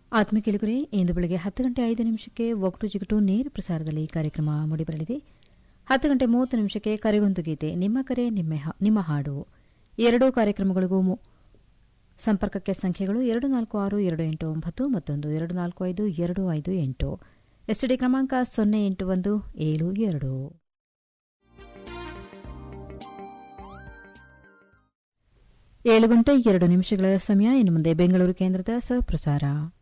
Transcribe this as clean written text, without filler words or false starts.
ಆತ್ಮೀಯ ಇಂದು ಬೆಳಗ್ಗೆ 10:05 ಒಗಟು ಜಿಗಟು ನೇರ ಪ್ರಸಾರದಲ್ಲಿ ಕಾರ್ಯಕ್ರಮ ಮೂಡಿಬರಲಿದೆ. 10:30 ಕರೆಗೊಂದು ಗೀತೆ, ನಿಮ್ಮ ಕರೆ ನಿಮ್ಮ ಹಾಡು. ಎರಡೂ ಕಾರ್ಯಕ್ರಮಗಳಿಗೂ ಸಂಪರ್ಕಕ್ಕೆ ಸಂಖ್ಯೆಗಳು 246289 ಮತ್ತೊಂದು 245258. ಎಸ್ಟಿಡಿ ಕ್ರಮಾಂಕ 08172. 7:02 ಸಮಯ. ಇನ್ನು ಮುಂದೆ ಬೆಂಗಳೂರು ಕೇಂದ್ರದ ಸಹಪ್ರಸಾರ.